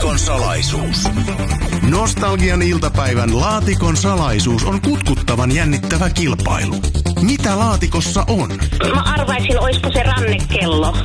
Laatikon salaisuus. Nostalgian iltapäivän Laatikon salaisuus on kutkuttavan jännittävä kilpailu. Mitä laatikossa on? Mä arvaisin, olisiko se rannekello.